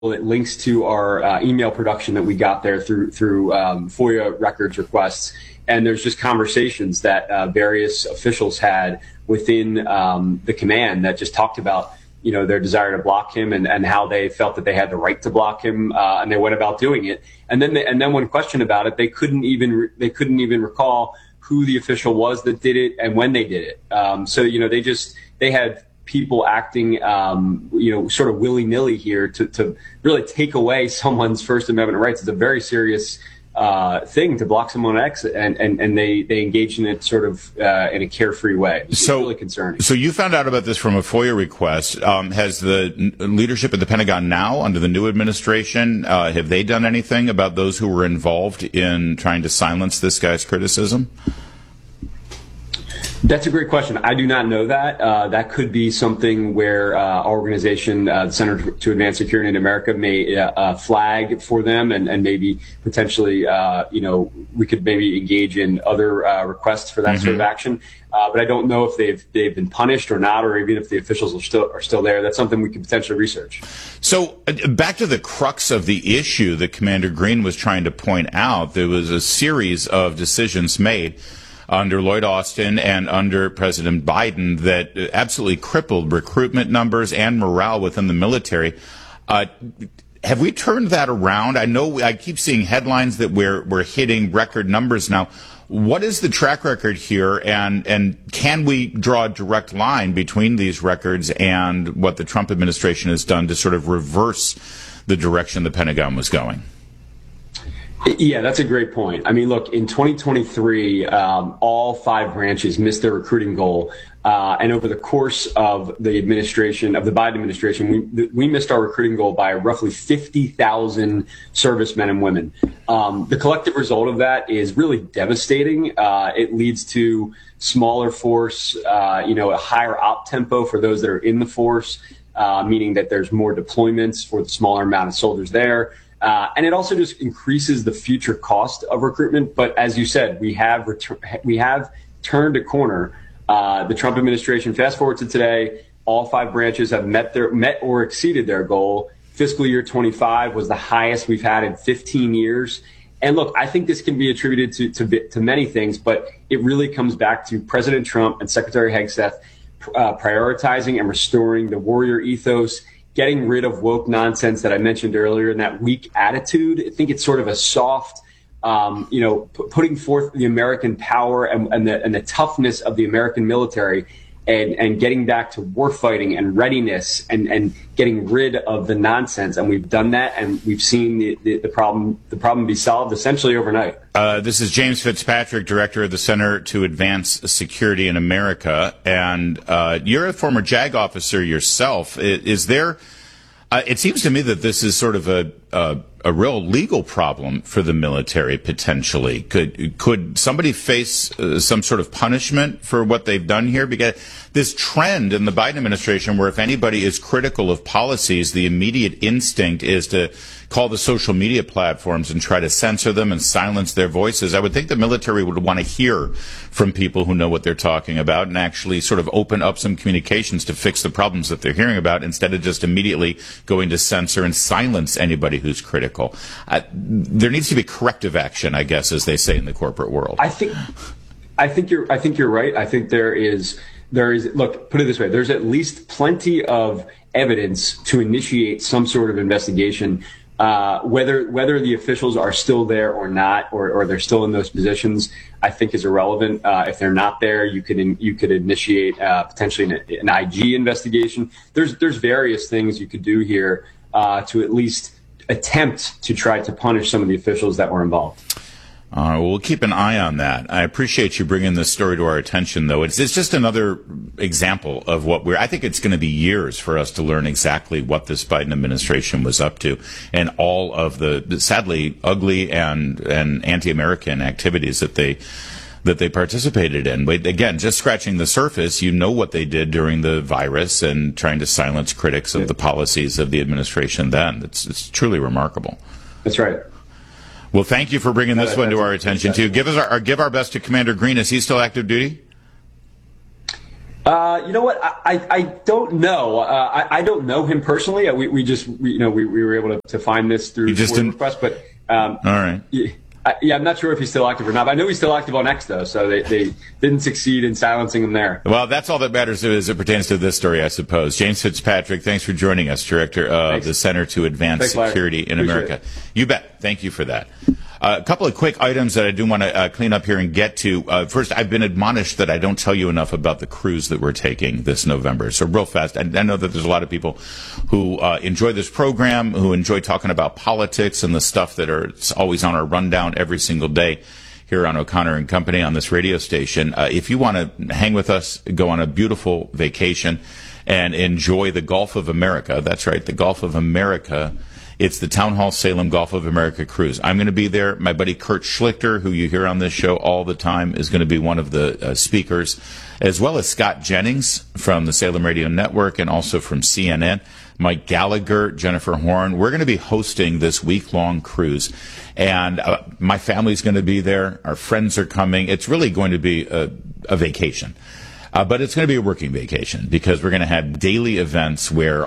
It links to our email production that we got there through FOIA records requests. And there's just conversations that various officials had within the command that just talked about, their desire to block him and how they felt that they had the right to block him, and they went about doing it. And then when questioned about it, they couldn't even recall who the official was that did it and when they did it. So they had people acting, sort of willy-nilly here to really take away someone's First Amendment rights. It's a very serious thing to block someone on X, and they engage in it sort of in a carefree way. It's really concerning. So you found out about this from a FOIA request. Has the leadership at the Pentagon now, under the new administration, have they done anything about those who were involved in trying to silence this guy's criticism? That's a great question. I do not know that. That could be something where our organization, the Center to Advance Security in America, may flag for them, and maybe potentially, we could maybe engage in other requests for that sort of action. But I don't know if they've been punished or not, or even if the officials are still there. That's something we could potentially research. So back to the crux of the issue that Commander Green was trying to point out, there was a series of decisions made under Lloyd Austin and under President Biden that absolutely crippled recruitment numbers and morale within the military. Have we turned that around? I know I keep seeing headlines that we're hitting record numbers now. What is the track record here, and can we draw a direct line between these records and what the Trump administration has done to sort of reverse the direction the Pentagon was going? Yeah, that's a great point. I mean, look, in 2023, all 5 branches missed their recruiting goal. And over the course of the administration, of the Biden administration, we missed our recruiting goal by roughly 50,000 servicemen and women. The collective result of that is really devastating. It leads to smaller force, a higher op tempo for those that are in the force, meaning that there's more deployments for the smaller amount of soldiers there. And it also just increases the future cost of recruitment. But as you said, we have turned a corner. The Trump administration, fast forward to today, all 5 branches have met or exceeded their goal. Fiscal year 25 was the highest we've had in 15 years. And look, I think this can be attributed to many things, but it really comes back to President Trump and Secretary Hegseth prioritizing and restoring the warrior ethos, getting rid of woke nonsense that I mentioned earlier, and that weak attitude. I think it's sort of a soft, putting forth the American power and the toughness of the American military, and getting back to war fighting and readiness, and getting rid of the nonsense. And we've done that, and we've seen the problem be solved essentially overnight. This is James Fitzpatrick, director of the Center to Advance Security in America, and you're a former JAG officer yourself. Is there? It seems to me that this is sort of a real legal problem for the military, potentially. Could somebody face some sort of punishment for what they've done here? Because this trend in the Biden administration, where if anybody is critical of policies, the immediate instinct is to call the social media platforms and try to censor them and silence their voices. I would think the military would want to hear from people who know what they're talking about and actually sort of open up some communications to fix the problems that they're hearing about, instead of just immediately going to censor and silence anybody who's critical. There needs to be corrective action, I guess, as they say in the corporate world. I think you're right. I think there is, look, put it this way, there's at least plenty of evidence to initiate some sort of investigation. Whether the officials are still there or not, or they're still in those positions, I think is irrelevant. If they're not there, you could initiate potentially an IG investigation. There's various things you could do here to at least attempt to try to punish some of the officials that were involved. Well, we'll keep an eye on that. I appreciate you bringing this story to our attention, though. It's just another example of I think it's going to be years for us to learn exactly what this Biden administration was up to, and all of the sadly ugly and anti-American activities that they participated in. But again, just scratching the surface, you know what they did during the virus and trying to silence critics of the policies of the administration then. It's truly remarkable. That's right. Well, thank you for bringing this one to our attention, too. Give our best to Commander Green. Is he still active duty? You know what? I don't know. I don't know him personally. We were able to find this through You just didn't request, but all right. yeah, I'm not sure if he's still active or not. But I know he's still active on X though, so they didn't succeed in silencing him there. Well, that's all that matters as it pertains to this story, I suppose. James Fitzpatrick, thanks for joining us, Director of the Center to Advance Security in America. You bet. Thank you for that. A couple of quick items that I do want to clean up here and get to. First, I've been admonished that I don't tell you enough about the cruise that we're taking this November. So real fast, I know that there's a lot of people who enjoy this program, who enjoy talking about politics and the stuff that are always on our rundown every single day here on O'Connor and Company on this radio station. If you want to hang with us, go on a beautiful vacation and enjoy the Gulf of America. That's right, the Gulf of America. It's the Town Hall Salem Gulf of America cruise. I'm going to be there. My buddy Kurt Schlichter, who you hear on this show all the time, is going to be one of the speakers, as well as Scott Jennings from the Salem Radio Network and also from CNN, Mike Gallagher, Jennifer Horn. We're going to be hosting this week-long cruise, and my family's going to be there. Our friends are coming. It's really going to be a vacation. But it's going to be a working vacation because we're going to have daily events where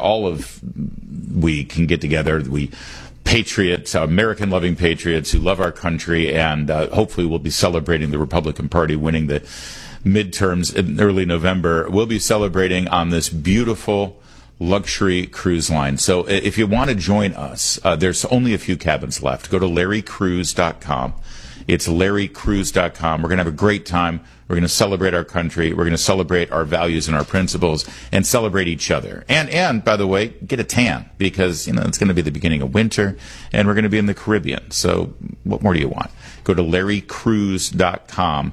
we can get together. We patriots, American-loving patriots who love our country, and hopefully we'll be celebrating the Republican Party winning the midterms in early November. We'll be celebrating on this beautiful luxury cruise line. So if you want to join us, there's only a few cabins left. Go to LarryCruise.com. It's LarryCruise.com. We're going to have a great time. We're going to celebrate our country. We're going to celebrate our values and our principles and celebrate each other. And by the way, get a tan because, it's going to be the beginning of winter and we're going to be in the Caribbean. So what more do you want? Go to LarryCruise.com,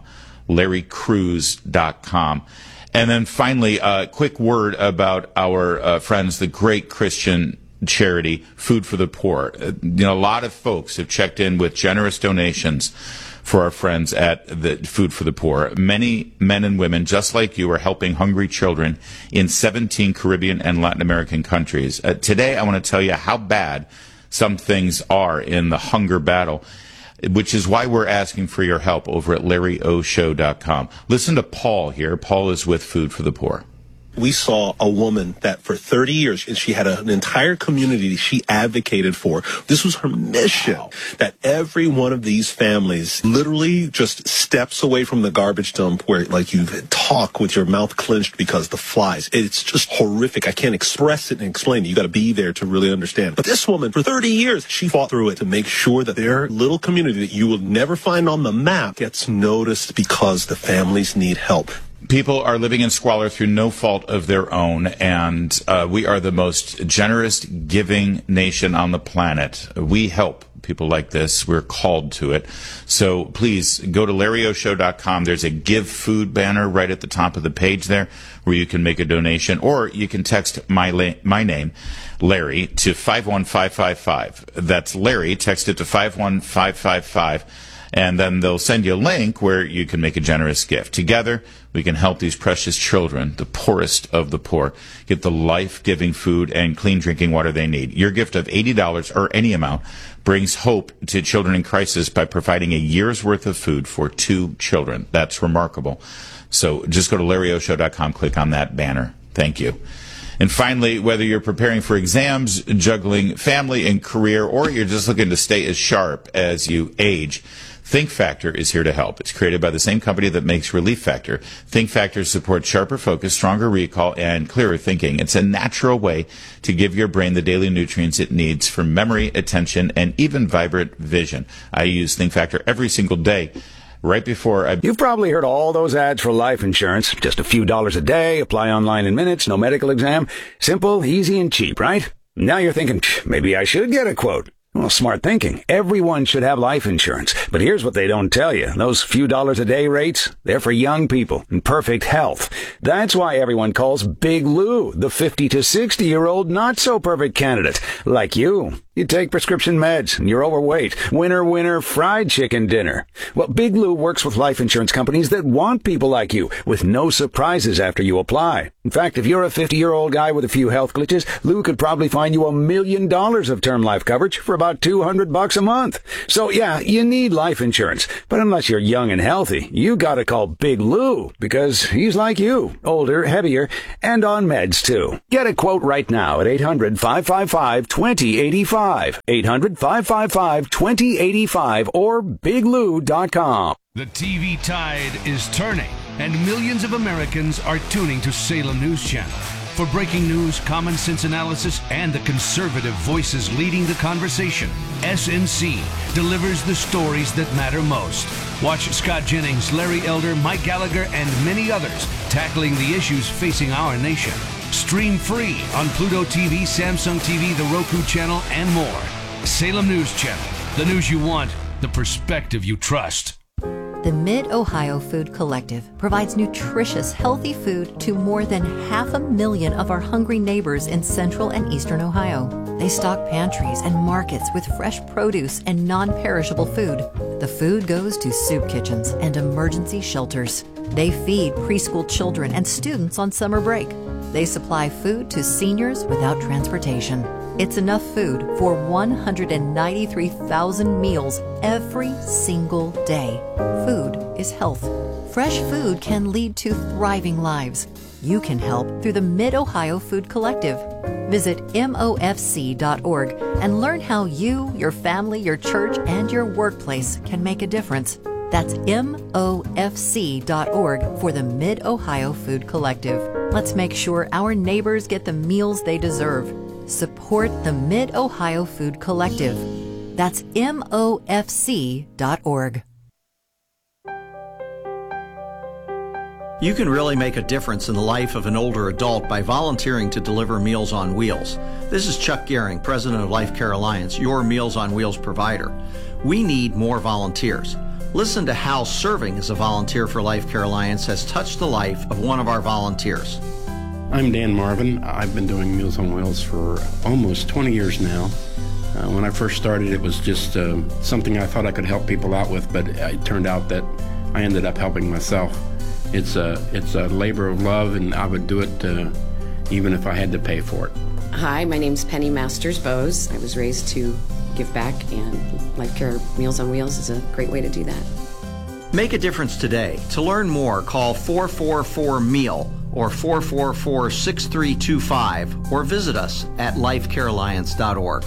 LarryCruise.com. And then finally, a quick word about our friends, the great Christian charity, Food for the Poor. A lot of folks have checked in with generous donations for our friends at the Food for the Poor. Many men and women, just like you, are helping hungry children in 17 Caribbean and Latin American countries. Today, I want to tell you how bad some things are in the hunger battle, which is why we're asking for your help over at LarryOShow.com. Listen to Paul here. Paul is with Food for the Poor. We saw a woman that for 30 years, and she had an entire community she advocated for. This was her mission, that every one of these families literally just steps away from the garbage dump where, like, you talk with your mouth clenched because the flies. It's just horrific. I can't express it and explain it. You got to be there to really understand. But this woman, for 30 years, she fought through it to make sure that their little community that you will never find on the map gets noticed because the families need help. People are living in squalor through no fault of their own, and we are the most generous, giving nation on the planet. We help people like this. We're called to it. So please go to LarryOShow.com. There's a Give Food banner right at the top of the page there where you can make a donation, or you can text my name, Larry, to 51555. That's Larry. Text it to 51555. And then they'll send you a link where you can make a generous gift. Together, we can help these precious children, the poorest of the poor, get the life-giving food and clean drinking water they need. Your gift of $80 or any amount brings hope to children in crisis by providing a year's worth of food for 2 children. That's remarkable. So just go to LarryOShow.com, click on that banner. Thank you. And finally, whether you're preparing for exams, juggling family and career, or you're just looking to stay as sharp as you age, Think Factor is here to help. It's created by the same company that makes Relief Factor. Think Factor supports sharper focus, stronger recall, and clearer thinking. It's a natural way to give your brain the daily nutrients it needs for memory, attention, and even vibrant vision. I use Think Factor every single day. Right before You've probably heard all those ads for life insurance. Just a few dollars a day, apply online in minutes, no medical exam. Simple, easy, and cheap, right? Now you're thinking, maybe I should get a quote. Well, smart thinking. Everyone should have life insurance. But here's what they don't tell you. Those few dollars a day rates, they're for young people in perfect health. That's why everyone calls Big Lou the 50 to 60-year-old not-so-perfect candidate. Like you. You take prescription meds and you're overweight. Winner, winner, fried chicken dinner. Well, Big Lou works with life insurance companies that want people like you with no surprises after you apply. In fact, if you're a 50-year-old guy with a few health glitches, Lou could probably find you $1 million of term life coverage for about about $200 a month. So yeah, you need life insurance. But unless you're young and healthy, you gotta call Big Lou, because he's like you, older, heavier, and on meds too. Get a quote right now at 800-555-2085. 800-555-2085 or biglou.com. The TV tide is turning, and millions of Americans are tuning to Salem News Channel. For breaking news, common sense analysis, and the conservative voices leading the conversation, SNC delivers the stories that matter most. Watch Scott Jennings, Larry Elder, Mike Gallagher, and many others tackling the issues facing our nation. Stream free on Pluto TV, Samsung TV, the Roku channel, and more. Salem News Channel. The news you want, the perspective you trust. The Mid-Ohio Food Collective provides nutritious, healthy food to more than 500,000 of our hungry neighbors in central and eastern Ohio. They stock pantries and markets with fresh produce and non-perishable food. The food goes to soup kitchens and emergency shelters. They feed preschool children and students on summer break. They supply food to seniors without transportation. It's enough food for 193,000 meals every single day. Food is health. Fresh food can lead to thriving lives. You can help through the Mid-Ohio Food Collective. Visit MOFC.org and learn how you, your family, your church, and your workplace can make a difference. That's MOFC.org for the Mid-Ohio Food Collective. Let's make sure our neighbors get the meals they deserve. Support the Mid-Ohio Food Collective. That's MOFC.org. You can really make a difference in the life of an older adult by volunteering to deliver Meals on Wheels. This is Chuck Gehring, president of Life Care Alliance, your Meals on Wheels provider. We need more volunteers. Listen to how serving as a volunteer for Life Care Alliance has touched the life of one of our volunteers. I'm Dan Marvin. I've been doing Meals on Wheels for almost 20 years now. When I first started, it was just something I thought I could help people out with, but it turned out that I ended up helping myself. It's a labor of love, and I would do it even if I had to pay for it. Hi, my name's Penny Masters Bowes. I was raised to give back, and Life Care Meals on Wheels is a great way to do that. Make a difference today. To learn more, call 444-MEAL or 444-6325 or visit us at lifecarealliance.org.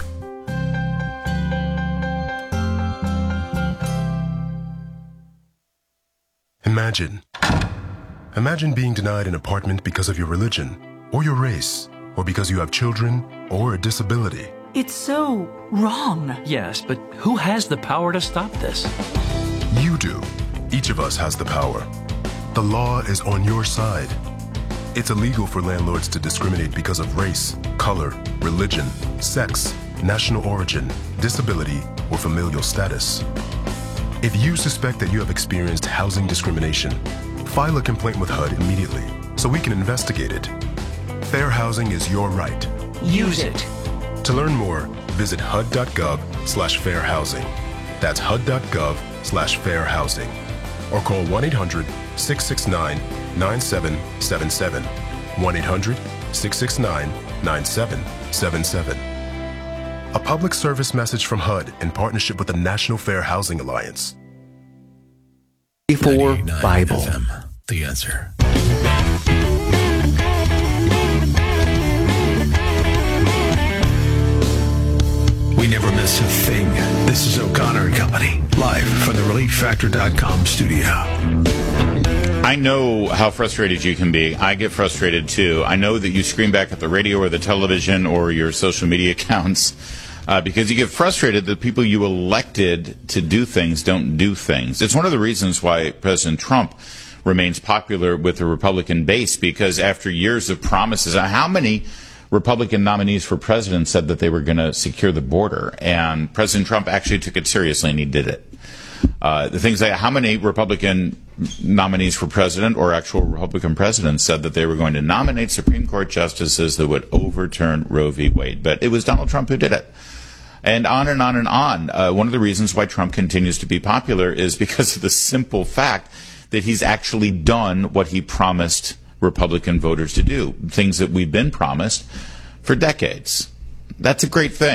Imagine being denied an apartment because of your religion or your race or because you have children or a disability. It's so wrong. Yes, but who has the power to stop this? You do. Each of us has the power. The law is on your side. It's illegal for landlords to discriminate because of race, color, religion, sex, national origin, disability, or familial status. If you suspect that you have experienced housing discrimination, file a complaint with HUD immediately so we can investigate it. Fair housing is your right. Use it. To learn more, visit HUD.gov/fairhousing. That's HUD.gov/fairhousing. Or call 1-800-669-9777. 1-800-669-9777. A public service message from HUD in partnership with the National Fair Housing Alliance. Before Bible. FM, the answer. We never miss a thing. This is O'Connor and Company, live from the ReliefFactor.com studio. I know how frustrated you can be. I get frustrated too. I know that you scream back at the radio or the television or your social media accounts because you get frustrated that people you elected to do things don't do things. It's one of the reasons why President Trump remains popular with the Republican base, because after years of promises, how many Republican nominees for president said that they were going to secure the border, and President Trump actually took it seriously and he did it. The things like how many Republican nominees for president or actual Republican presidents said that they were going to nominate Supreme Court justices that would overturn Roe v. Wade, but it was Donald Trump who did it. And on and on and on. One of the reasons why Trump continues to be popular is because of the simple fact that he's actually done what he promised Republican voters to do, things that we've been promised for decades. That's a great thing.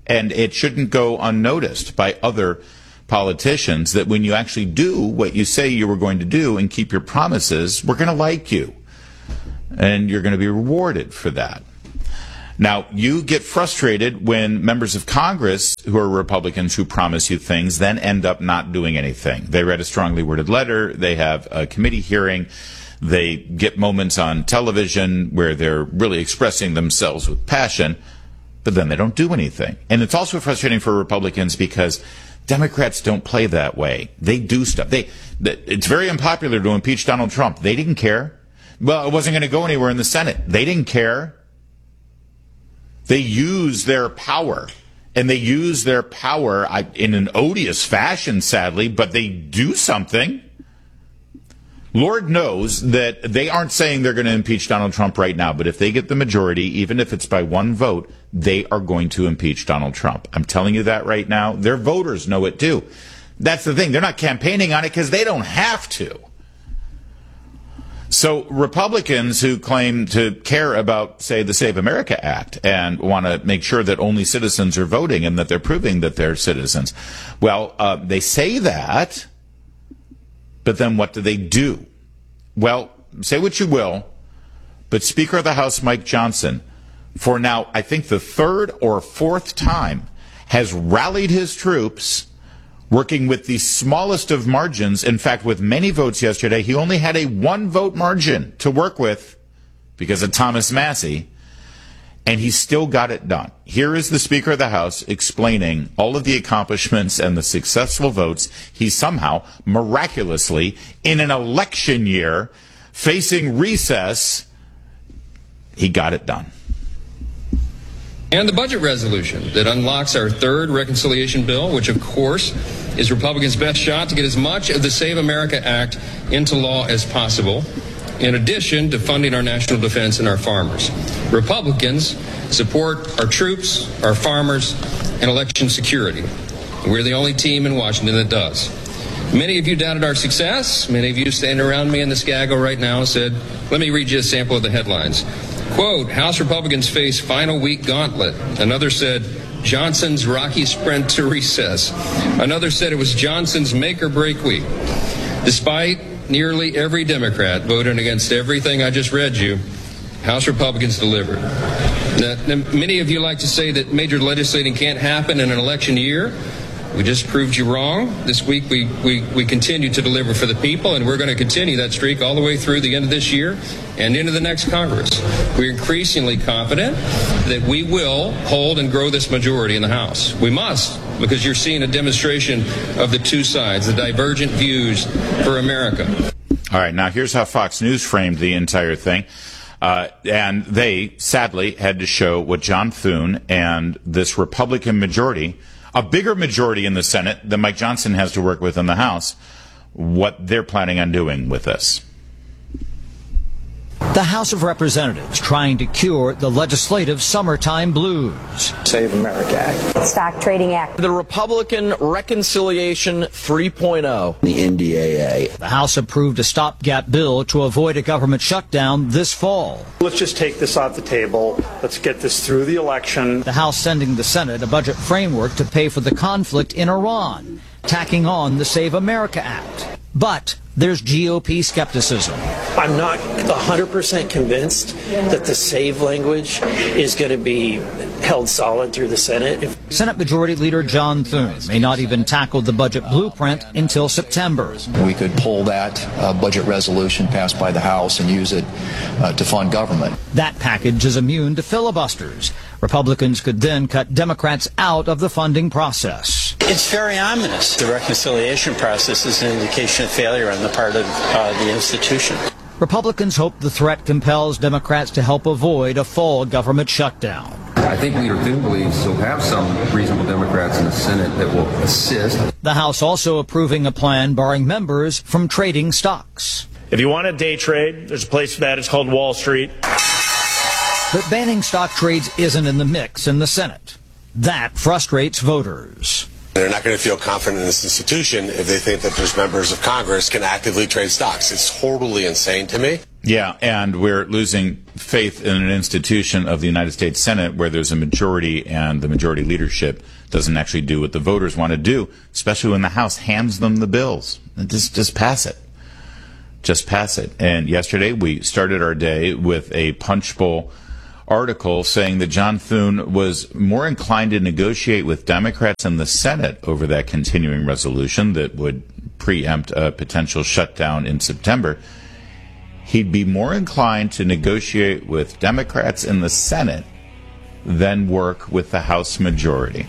And it shouldn't go unnoticed by other politicians that when you actually do what you say you were going to do and keep your promises, we're going to like you. And you're going to be rewarded for that. Now, you get frustrated when members of Congress who are Republicans who promise you things then end up not doing anything. They read a strongly worded letter. They have a committee hearing. They get moments on television where they're really expressing themselves with passion, but then they don't do anything. And it's also frustrating for Republicans because Democrats don't play that way. They do stuff. It's very unpopular to impeach Donald Trump. They didn't care. Well, it wasn't going to go anywhere in the Senate. They didn't care. They use their power, and they use their power in an odious fashion, sadly, but they do something. Lord knows that they aren't saying they're going to impeach Donald Trump right now, but if they get the majority, even if it's by one vote, they are going to impeach Donald Trump. I'm telling you that right now. Their voters know it too. That's the thing. They're not campaigning on it because they don't have to. So Republicans who claim to care about, say, the Save America Act and want to make sure that only citizens are voting and that they're proving that they're citizens, well, they say that, but then what do? Well, say what you will, but Speaker of the House Mike Johnson, for now, I think the third or fourth time, has rallied his troops, working with the smallest of margins. In fact, with many votes yesterday, he only had a 1-vote margin to work with because of Thomas Massie, and he still got it done. Here is the Speaker of the House explaining all of the accomplishments and the successful votes he somehow, miraculously, in an election year, facing recess, he got it done. And the budget resolution that unlocks our third reconciliation bill, which, of course, is Republicans' best shot to get as much of the Save America Act into law as possible, in addition to funding our national defense and our farmers. Republicans support our troops, our farmers, and election security. We're the only team in Washington that does. Many of you doubted our success. Many of you standing around me in the Skago right now said, let me read you a sample of the headlines. Quote, House Republicans face final week gauntlet. Another said, Johnson's rocky sprint to recess. Another said it was Johnson's make or break week. Despite nearly every Democrat voting against everything I just read you, House Republicans delivered. Now, many of you like to say that major legislating can't happen in an election year. We just proved you wrong. This week we continue to deliver for the people, and we're going to continue that streak all the way through the end of this year and into the next Congress. We're increasingly confident that we will hold and grow this majority in the House. We must, because you're seeing a demonstration of the two sides, the divergent views for America. All right, now here's how Fox News framed the entire thing. And they, sadly, had to show what John Thune and this Republican majority, a bigger majority in the Senate than Mike Johnson has to work with in the House, what they're planning on doing with this. The House of Representatives trying to cure the legislative summertime blues. Save America Act. Stock Trading Act. The Republican Reconciliation 3.0. The NDAA. The House approved a stopgap bill to avoid a government shutdown this fall. Let's just take this off the table. Let's get this through the election. The House sending the Senate a budget framework to pay for the conflict in Iran, tacking on the Save America Act. But there's GOP skepticism. I'm not 100% convinced that the SAVE language is going to be held solid through the Senate. Senate Majority Leader John Thune may not even tackle the budget blueprint until September. We could pull that budget resolution passed by the House and use it to fund government. That package is immune to filibusters. Republicans could then cut Democrats out of the funding process. It's very ominous. The reconciliation process is an indication of failure on the part of the institution. Republicans hope the threat compels Democrats to help avoid a fall government shutdown. I think Leader Thune believes he'll have some reasonable Democrats in the Senate that will assist. The House also approving a plan barring members from trading stocks. If you want to day trade, there's a place for that. It's called Wall Street. But banning stock trades isn't in the mix in the Senate. That frustrates voters. They're not going to feel confident in this institution if they think that there's members of Congress can actively trade stocks. It's totally insane to me. Yeah, and we're losing faith in an institution of the United States Senate where there's a majority and the majority leadership doesn't actually do what the voters want to do, especially when the House hands them the bills. Just pass it. Just pass it. And yesterday we started our day with a Punchbowl article saying that John Thune was more inclined to negotiate with Democrats in the Senate over that continuing resolution that would preempt a potential shutdown in September. He'd be more inclined to negotiate with Democrats in the Senate than work with the House majority.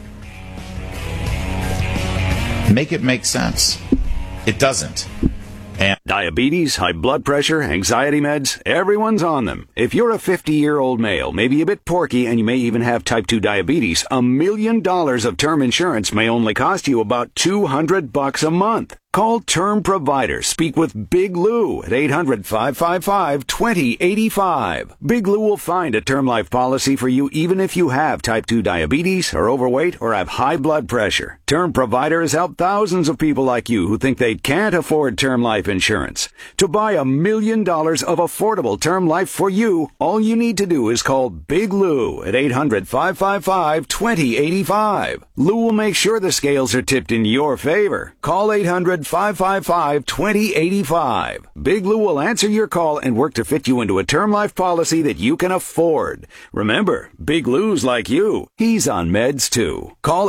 Make it make sense. It doesn't. And diabetes, high blood pressure, anxiety meds, everyone's on them. If you're a 50-year-old male, maybe a bit porky, and you may even have type 2 diabetes, $1 million of term insurance may only cost you about $200 a month. Call Term Provider. Speak with Big Lou at 800-555-2085. Big Lou will find a term life policy for you even if you have type 2 diabetes, are overweight, or have high blood pressure. Term Provider has helped thousands of people like you who think they can't afford term life insurance. To buy $1 million of affordable term life for you, all you need to do is call Big Lou at 800-555-2085. Lou will make sure the scales are tipped in your favor. Call 800-555-2085. Big Lou will answer your call and work to fit you into a term life policy that you can afford. Remember, Big Lou's like you. He's on meds too. Call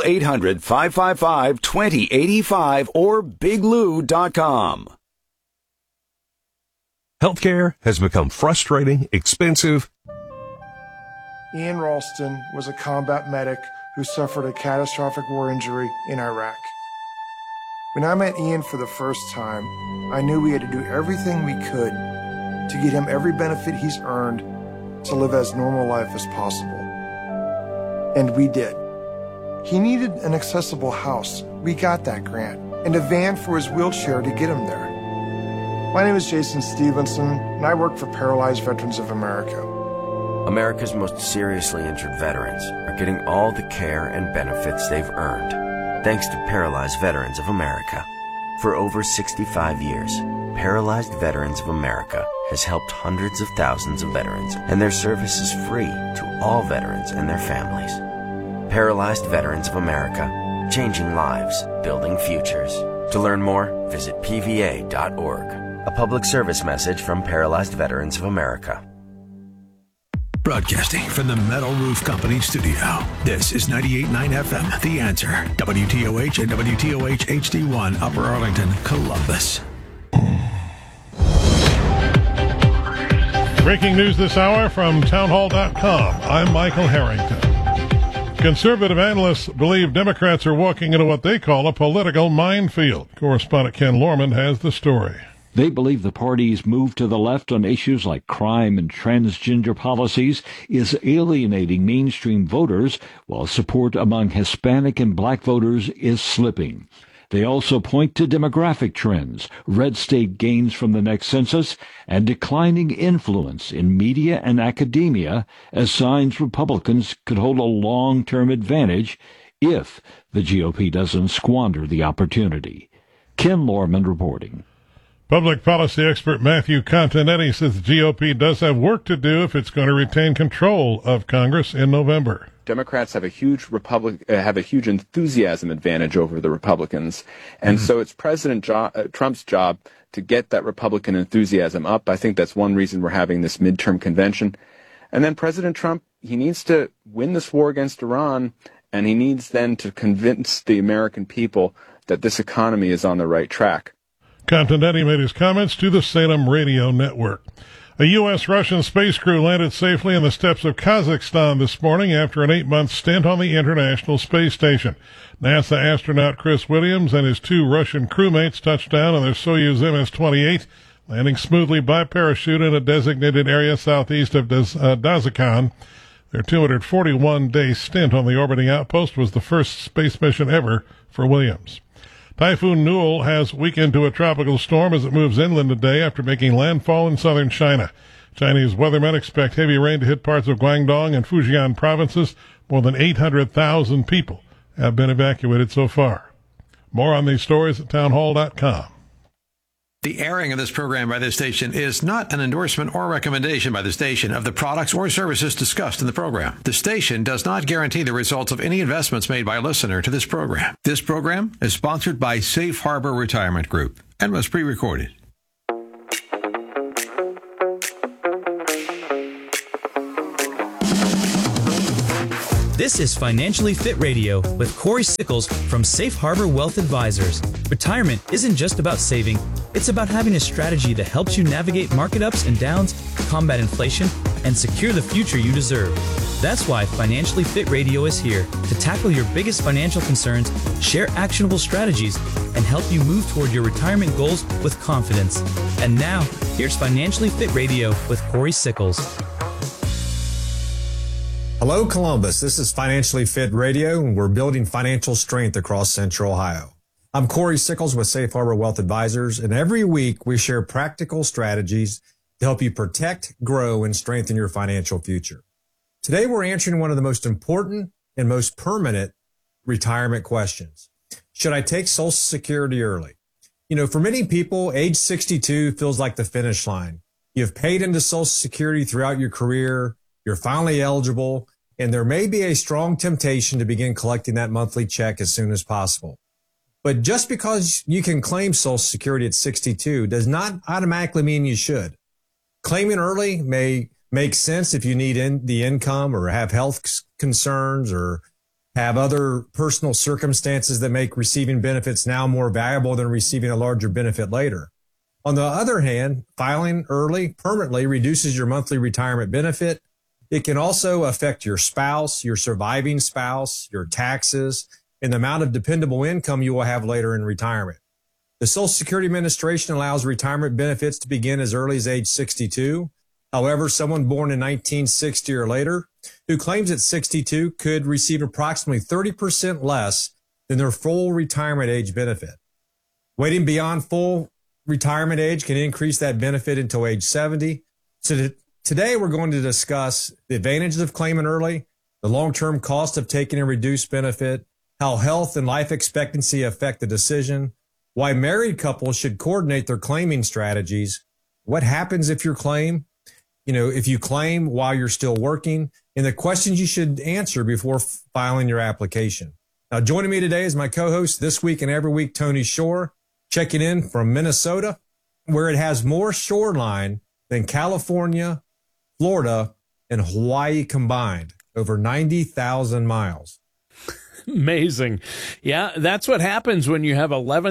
800-555-2085 or biglou.com. Healthcare has become frustrating, expensive. Ian Ralston was a combat medic who suffered a catastrophic war injury in Iraq. When I met Ian for the first time, I knew we had to do everything we could to get him every benefit he's earned to live as normal life as possible. And we did. He needed an accessible house. We got that grant. And a van for his wheelchair to get him there. My name is Jason Stevenson, and I work for Paralyzed Veterans of America. America's most seriously injured veterans are getting all the care and benefits they've earned, thanks to Paralyzed Veterans of America. For over 65 years, Paralyzed Veterans of America has helped hundreds of thousands of veterans, and their service is free to all veterans and their families. Paralyzed Veterans of America, changing lives, building futures. To learn more, visit pva.org. A public service message from Paralyzed Veterans of America. Broadcasting from the Metal Roof Company studio. This is 98.9 FM, The Answer. WTOH and WTOH HD1, Upper Arlington, Columbus. Breaking news this hour from townhall.com. I'm Michael Harrington. Conservative analysts believe Democrats are walking into what they call a political minefield. Correspondent Ken Lorman has the story. They believe the party's move to the left on issues like crime and transgender policies is alienating mainstream voters, while support among Hispanic and black voters is slipping. They also point to demographic trends, red state gains from the next census, and declining influence in media and academia as signs Republicans could hold a long-term advantage if the GOP doesn't squander the opportunity. Ken Lorman reporting. Public policy expert Matthew Continetti says the GOP does have work to do if it's going to retain control of Congress in November. Democrats have a huge enthusiasm advantage over the Republicans, and so it's President Trump's job to get that Republican enthusiasm up. I think that's one reason we're having this midterm convention. And then President Trump, he needs to win this war against Iran, and he needs then to convince the American people that this economy is on the right track. Continetti made his comments to the Salem Radio Network. A U.S.-Russian space crew landed safely on the steppes of Kazakhstan this morning after an 8-month stint on the International Space Station. NASA astronaut Chris Williams and his 2 Russian crewmates touched down on their Soyuz MS-28, landing smoothly by parachute in a designated area southeast of Dagestan. Their 241-day stint on the orbiting outpost was the first space mission ever for Williams. Typhoon Newell has weakened to a tropical storm as it moves inland today after making landfall in southern China. Chinese weathermen expect heavy rain to hit parts of Guangdong and Fujian provinces. More than 800,000 people have been evacuated so far. More on these stories at townhall.com. The airing of this program by this station is not an endorsement or recommendation by the station of the products or services discussed in the program. The station does not guarantee the results of any investments made by a listener to this program. This program is sponsored by Safe Harbor Retirement Group and was pre-recorded. This is Financially Fit Radio with Corey Sickles from Safe Harbor Wealth Advisors. Retirement isn't just about saving, it's about having a strategy that helps you navigate market ups and downs, combat inflation, and secure the future you deserve. That's why Financially Fit Radio is here to tackle your biggest financial concerns, share actionable strategies, and help you move toward your retirement goals with confidence. And now, here's Financially Fit Radio with Corey Sickles. Hello, Columbus. This is Financially Fit Radio, and we're building financial strength across Central Ohio. I'm Corey Sickles with Safe Harbor Wealth Advisors, and every week we share practical strategies to help you protect, grow, and strengthen your financial future. Today, we're answering one of the most important and most permanent retirement questions. Should I take Social Security early? You know, for many people, age 62 feels like the finish line. You've paid into Social Security throughout your career. You're finally eligible, and there may be a strong temptation to begin collecting that monthly check as soon as possible. But just because you can claim Social Security at 62 does not automatically mean you should. Claiming early may make sense if you need the income or have health concerns or have other personal circumstances that make receiving benefits now more valuable than receiving a larger benefit later. On the other hand, filing early permanently reduces your monthly retirement benefit. It can also affect your spouse, your surviving spouse, your taxes, and the amount of dependable income you will have later in retirement. The Social Security Administration allows retirement benefits to begin as early as age 62. However, someone born in 1960 or later who claims at 62 could receive approximately 30% less than their full retirement age benefit. Waiting beyond full retirement age can increase that benefit until age 70. So today, we're going to discuss the advantages of claiming early, the long-term cost of taking a reduced benefit, how health and life expectancy affect the decision, why married couples should coordinate their claiming strategies, what happens if you claim while you're still working, and the questions you should answer before filing your application. Now, joining me today is my co-host this week and every week, Tony Shore, checking in from Minnesota, where it has more shoreline than California, Florida, and Hawaii combined, over 90,000 miles. Amazing. Yeah, that's what happens when you have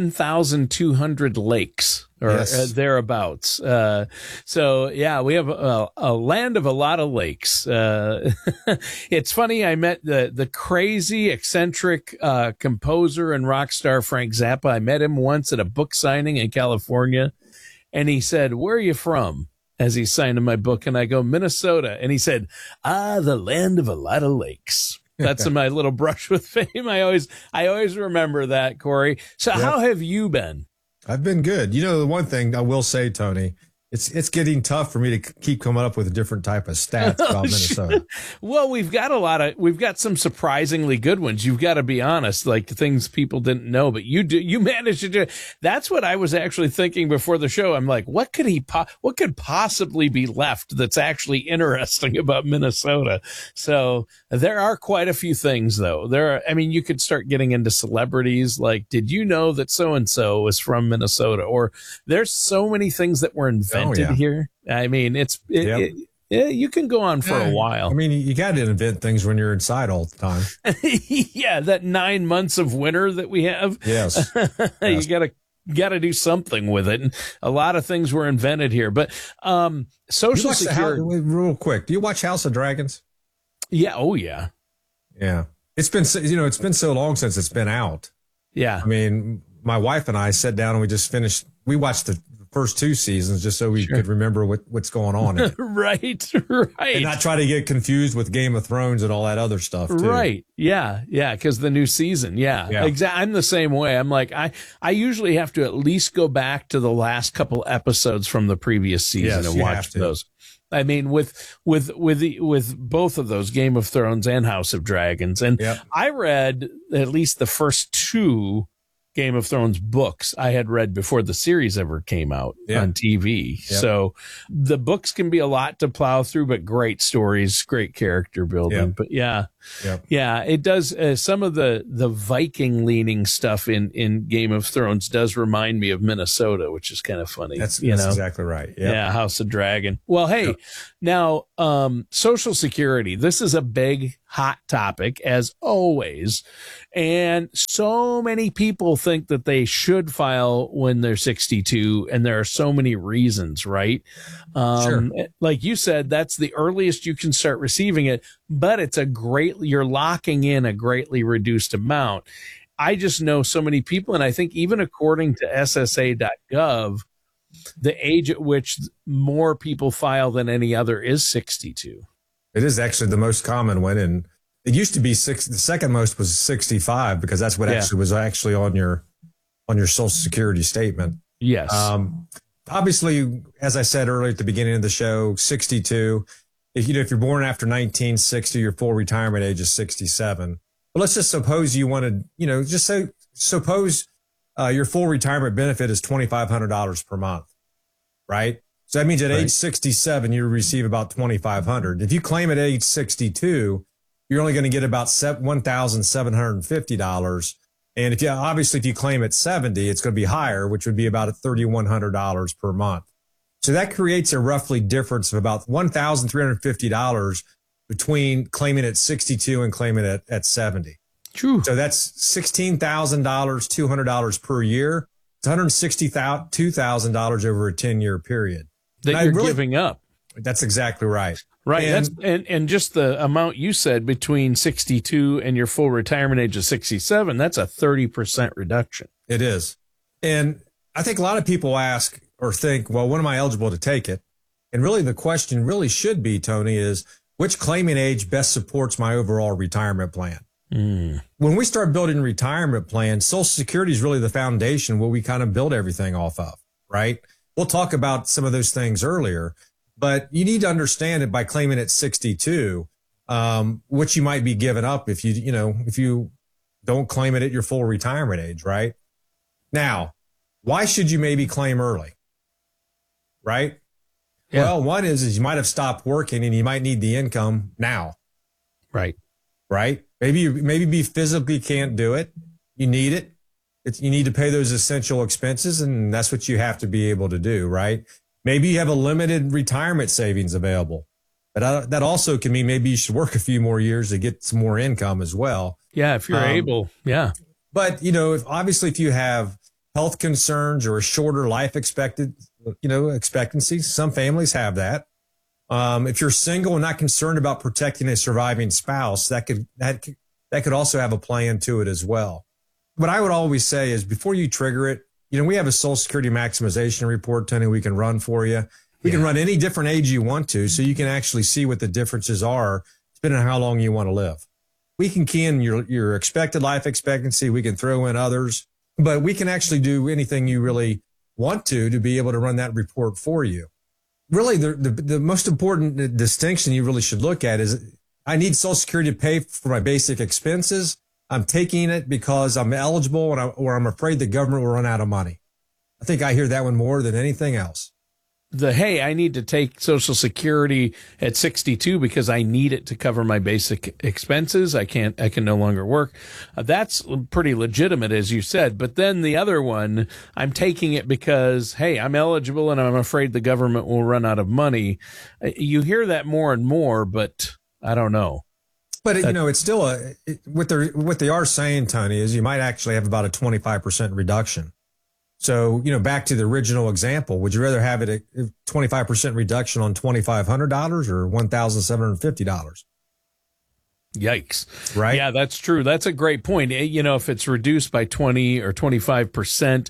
11,200 lakes or thereabouts. So, yeah, we have a land of a lot of lakes. It's funny, I met the crazy, eccentric composer and rock star Frank Zappa. I met him once at a book signing in California, and he said, "Where are you from?" as he signed in my book, and I go, "Minnesota." And he said, "The land of a lot of lakes." That's my little brush with fame. I always remember that, Corey. So How have you been? I've been good. You know, the one thing I will say, Tony, it's getting tough for me to keep coming up with a different type of stats about Minnesota. Well, we've got some surprisingly good ones. You've got to be honest, like things people didn't know, but you managed to do it. That's what I was actually thinking before the show. I'm like, what could possibly be left that's actually interesting about Minnesota? So there are quite a few things though. You could start getting into celebrities. Like, did you know that so-and-so was from Minnesota? Or there's so many things that were invented here. I mean, you can go on for a while. I mean, you got to invent things when you're inside all the time. Yeah, that 9 months of winter that we have. Yes. You got to do something with it. And a lot of things were invented here. But Social Security. Real quick, do you watch House of Dragons? Yeah. Oh, yeah. Yeah. It's been so long since it's been out. Yeah. I mean, my wife and I sat down and we watched the first 2 seasons just so we could remember what's going on in it. Right. And not try to get confused with Game of Thrones and all that other stuff, too. Right. Yeah. Because the new season. Yeah. Exactly. I'm the same way. I'm like, I usually have to at least go back to the last couple episodes from the previous season and watch those. I mean, with both of those, Game of Thrones and House of Dragons. And I read at least the first 2 Game of Thrones books I had read before the series ever came out on TV. Yep. So the books can be a lot to plow through, but great stories, great character building. Yep. But it does. Some of the Viking leaning stuff in Game of Thrones does remind me of Minnesota, which is kind of funny. That's exactly right. Yep. Yeah. House of Dragon. Well, hey, now, Social Security, this is a big hot topic as always. And so many people think that they should file when they're 62. And there are so many reasons, right? Sure. Like you said, that's the earliest you can start receiving it, but it's you're locking in a greatly reduced amount. I just know so many people. And I think even according to SSA.gov, the age at which more people file than any other is 62. It is actually the most common one. And it used to be the second most was 65 because that's what was actually on your Social Security statement. Yes. Obviously, as I said earlier at the beginning of the show, 62, if you're born after 1960, your full retirement age is 67. But let's just suppose you wanted, suppose your full retirement benefit is $2,500 per month, right? So that means at age 67, you receive about $2,500. If you claim at age 62, you're only going to get about $1,750. And if you claim at 70, it's going to be higher, which would be about $3,100 per month. So that creates a roughly difference of about $1,350 between claiming at 62 and claiming at 70. True. So that's $16,000, $200 per year. It's $162,000 over a 10-year period. That you're giving up. That's exactly right. Right. And just the amount you said between 62 and your full retirement age of 67, that's a 30% reduction. It is. And I think a lot of people ask or think, well, when am I eligible to take it? And really the question really should be, Tony, is which claiming age best supports my overall retirement plan? When we start building retirement plans, Social Security is really the foundation where we kind of build everything off of, right? We'll talk about some of those things earlier, but you need to understand it by claiming at 62, what you might be giving up if you don't claim it at your full retirement age, right? Now, why should you maybe claim early? Right? Yeah. Well, one is you might have stopped working and you might need the income now. Right. Right? Maybe you physically can't do it. You need it. You need to pay those essential expenses, and that's what you have to be able to do, right? Maybe you have a limited retirement savings available. That also can mean maybe you should work a few more years to get some more income as well. Yeah, if you're able. Yeah. But, if you have health concerns or a shorter life expectancy, some families have that. If you're single and not concerned about protecting a surviving spouse, that could also have a play into it as well. What I would always say is before you trigger it, we have a Social Security maximization report, Tony, we can run for you. We can run any different age you want to, so you can actually see what the differences are depending on how long you want to live. We can key in your expected life expectancy. We can throw in others, but we can actually do anything you really want to be able to run that report for you. Really, the most important distinction you really should look at is I need Social Security to pay for my basic expenses. I'm taking it because I'm eligible or I'm afraid the government will run out of money. I think I hear that one more than anything else. I need to take Social Security at 62 because I need it to cover my basic expenses. I can no longer work. That's pretty legitimate, as you said. But then the other one, I'm taking it because, hey, I'm eligible and I'm afraid the government will run out of money. You hear that more and more, but I don't know. But, it's still what they are saying, Tony, is you might actually have about a 25% reduction. So, back to the original example, would you rather have it a 25% reduction on $2,500 or $1,750? Yikes. Right. Yeah, that's true. That's a great point. If it's reduced by 20 or 25%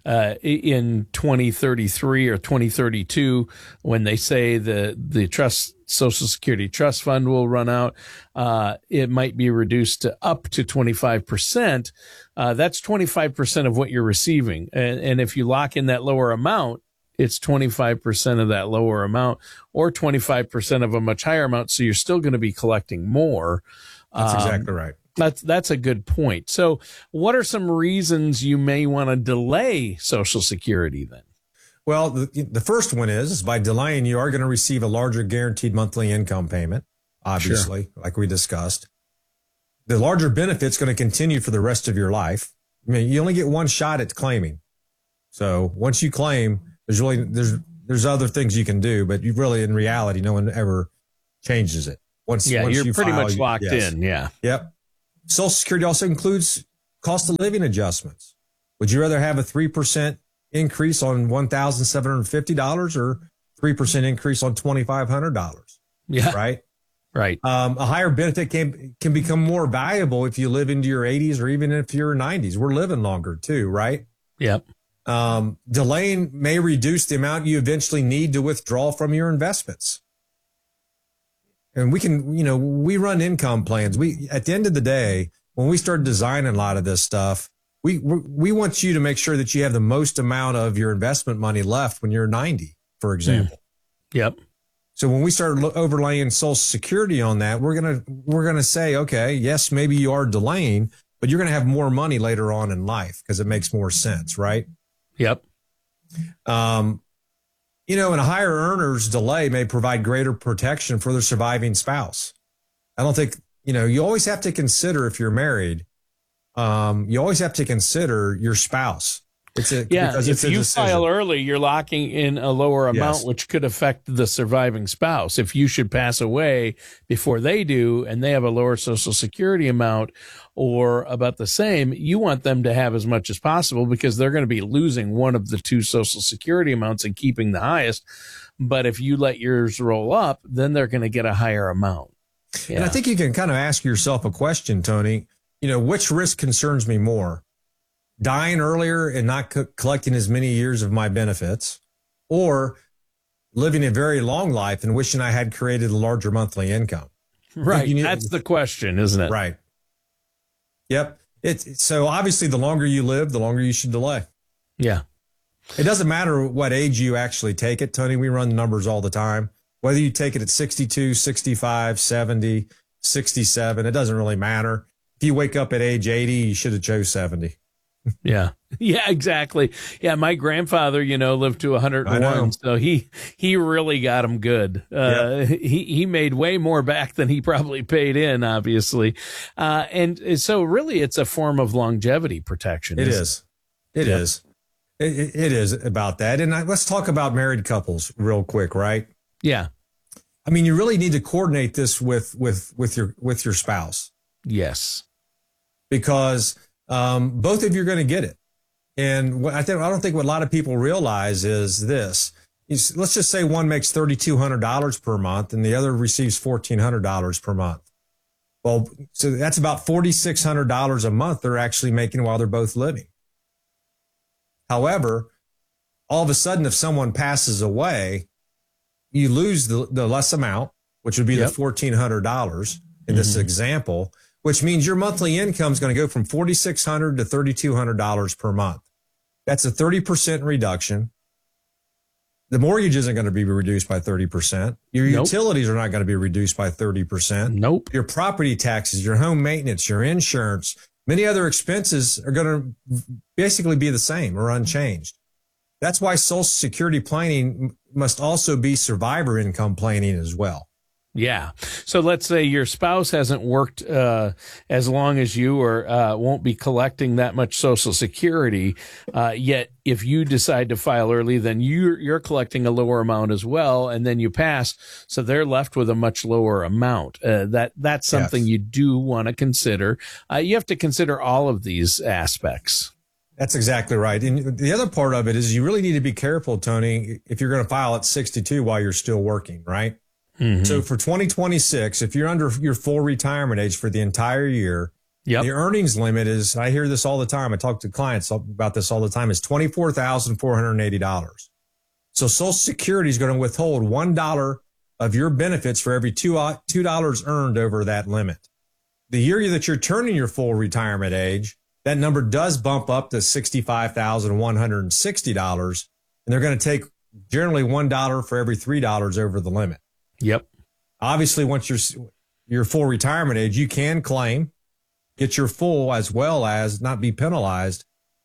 in 2033 or 2032, when they say the Social Security Trust Fund will run out, it might be reduced to up to 25%. That's 25% of what you're receiving. And if you lock in that lower amount, it's 25% of that lower amount or 25% of a much higher amount. So you're still going to be collecting more. That's exactly right. That's a good point. So what are some reasons you may want to delay Social Security then? Well, the first one is by delaying, you are going to receive a larger guaranteed monthly income payment, obviously, like we discussed. The larger benefit's going to continue for the rest of your life. I mean, you only get one shot at claiming. So once you claim, there's other things you can do, but you really, in reality, no one ever changes it. Once you're you pretty file, much locked in. Yeah. Yep. Social Security also includes cost of living adjustments. Would you rather have a 3% increase on $1,750 or 3% increase on $2,500? Yeah. Right. Right. A higher benefit can become more valuable if you live into your 80s or even if you're 90s. We're living longer too, right? Yep. Delaying may reduce the amount you eventually need to withdraw from your investments. And we run income plans. At the end of the day, when we start designing a lot of this stuff, we want you to make sure that you have the most amount of your investment money left when you're 90, for example. Yep. So when we start overlaying Social Security on that, we're gonna say, okay, yes, maybe you are delaying, but you're gonna have more money later on in life because it makes more sense, right? Yep. And a higher earner's delay may provide greater protection for their surviving spouse. I don't think, you always have to consider if you're married, you always have to consider your spouse. If you file early, you're locking in a lower amount, which could affect the surviving spouse. If you should pass away before they do and they have a lower Social Security amount or about the same, you want them to have as much as possible because they're going to be losing one of the two Social Security amounts and keeping the highest. But if you let yours roll up, then they're going to get a higher amount. Yeah. And I think you can kind of ask yourself a question, Tony, which risk concerns me more? Dying earlier and not collecting as many years of my benefits, or living a very long life and wishing I had created a larger monthly income? Right. That's the question, isn't it? Right. Yep. So obviously the longer you live, the longer you should delay. Yeah. It doesn't matter what age you actually take it, Tony. We run the numbers all the time. Whether you take it at 62, 65, 70, 67, it doesn't really matter. If you wake up at age 80, you should have chose 70. Yeah. Yeah, exactly. Yeah. My grandfather, lived to 101. So he really got him good. He made way more back than he probably paid in, obviously. And so really it's a form of longevity protection. It is. It is about that. And let's talk about married couples real quick, right? Yeah. I mean, you really need to coordinate this with your spouse. Yes. Because both of you are going to get it. And I don't think what a lot of people realize is this. Let's just say one makes $3,200 per month and the other receives $1,400 per month. Well, so that's about $4,600 a month they're actually making while they're both living. However, all of a sudden, if someone passes away, you lose the less amount, which would be the $1,400 in this example, which means your monthly income is going to go from $4,600 to $3,200 per month. That's a 30% reduction. The mortgage isn't going to be reduced by 30%. Your utilities are not going to be reduced by 30%. Nope. Your property taxes, your home maintenance, your insurance, many other expenses are going to basically be the same or unchanged. That's why Social Security planning must also be survivor income planning as well. Yeah. So let's say your spouse hasn't worked as long as you or won't be collecting that much Social Security. Yet if you decide to file early, then you're collecting a lower amount as well. And then you pass. So they're left with a much lower amount. That's something you do want to consider. You have to consider all of these aspects. That's exactly right. And the other part of it is you really need to be careful, Tony, if you're going to file at 62 while you're still working, right? Mm-hmm. So for 2026, if you're under your full retirement age for the entire year, the earnings limit is, I hear this all the time. I talk to clients about this all the time, is $24,480. So Social Security is going to withhold $1 of your benefits for every $2 earned over that limit. The year that you're turning your full retirement age, that number does bump up to $65,160, and they're going to take generally $1 for every $3 over the limit. Yep. Obviously, once you're full retirement age, you can claim. get your full as well as not be penalized,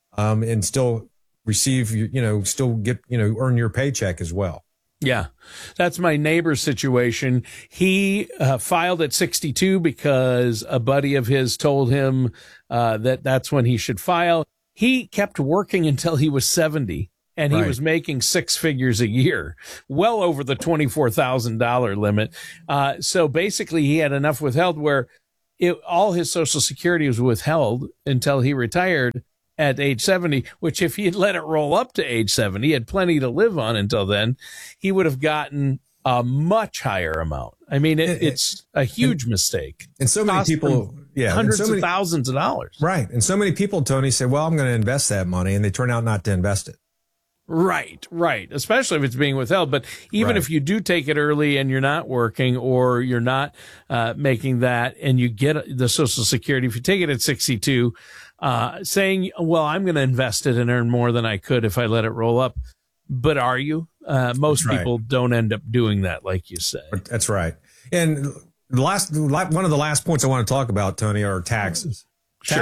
and still receive, still get, earn your paycheck as well. Yeah, that's my neighbor's situation. He filed at 62 because a buddy of his told him that's when he should file. He kept working until he was 70, and he was making six figures a year, well over the $24,000 limit. So basically, he had enough withheld where all his Social Security was withheld until he retired at age 70, which if he had let it roll up to age 70, he had plenty to live on until then, he would have gotten a much higher amount. I mean, it's a huge mistake. And so many people, hundreds of thousands of dollars. Right. And so many people, Tony, say, well, I'm going to invest that money, and they turn out not to invest it. Right. Especially if it's being withheld. But even if you do take it early and you're not working or you're not making that and you get the Social Security, if you take it at 62, saying, well, I'm going to invest it and earn more than I could if I let it roll up. But are you? Most people don't end up doing that, like you say. That's right. And one of the last points I want to talk about, Tony, are taxes. Sure.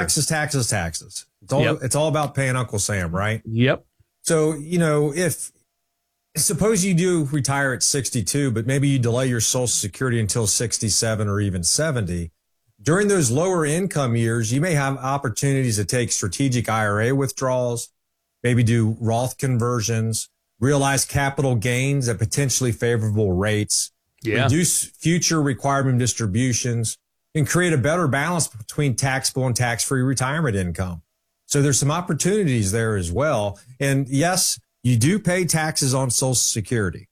Taxes. It's all about paying Uncle Sam, right? Yep. So, if suppose you do retire at 62, but maybe you delay your Social Security until 67 or even 70, during those lower income years, you may have opportunities to take strategic IRA withdrawals, maybe do Roth conversions, realize capital gains at potentially favorable rates, reduce future requirement distributions, and create a better balance between taxable and tax-free retirement income. So there's some opportunities there as well. And yes, you do pay taxes on Social Security.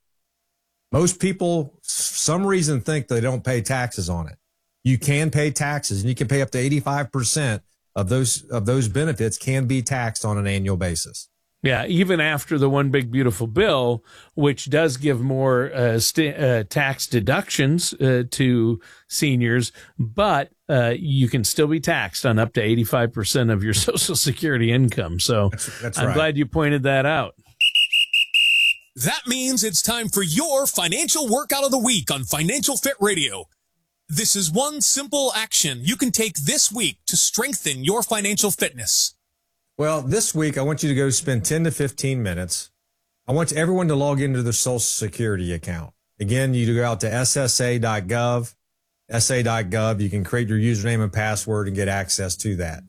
Most people, for some reason, think they don't pay taxes on it. You can pay taxes, and you can pay up to 85% of those benefits can be taxed on an annual basis. Yeah, even after the one big beautiful bill, which does give more tax deductions to seniors, but you can still be taxed on up to 85% of your Social Security income. So that's I'm glad you pointed that out. That means it's time for your financial workout of the week on Financial Fit Radio. This is one simple action you can take this week to strengthen your financial fitness. Well, this week, I want you to go spend 10 to 15 minutes. I want everyone to log into their Social Security account. Again, you go out to ssa.gov, sa.gov. You can create your username and password and get access to that.